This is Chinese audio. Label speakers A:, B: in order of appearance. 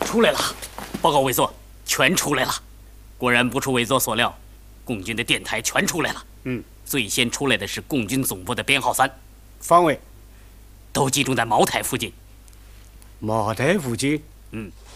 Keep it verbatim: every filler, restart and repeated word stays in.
A: 出来了，报告委座，全出来了。果然不出委座所料，共军的电台全出来了。嗯，最先出来的是共军总部的编号三，
B: 方位
A: 都集中在茅台附近。
B: 茅台附近？
A: 嗯，